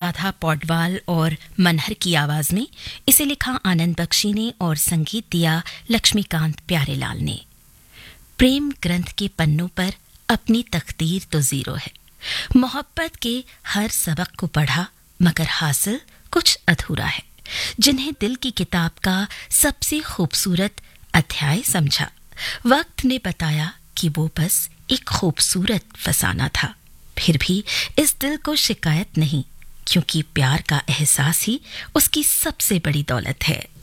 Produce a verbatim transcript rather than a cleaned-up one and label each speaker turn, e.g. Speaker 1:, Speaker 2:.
Speaker 1: राधा पौडवाल और मनहर की आवाज में। इसे लिखा आनंद बख्शी ने और संगीत दिया लक्ष्मीकांत प्यारेलाल ने। प्रेम ग्रंथ के पन्नों पर अपनी तकदीर तो जीरो है। मोहब्बत के हर सबक को पढ़ा मगर हासिल कुछ अधूरा है। जिन्हें दिल की किताब का सबसे खूबसूरत अध्याय समझा, वक्त ने बताया कि वो बस एक खूबसूरत फसाना था। फिर भी इस दिल को शिकायत नहीं, क्योंकि प्यार का एहसास ही उसकी सबसे बड़ी दौलत है।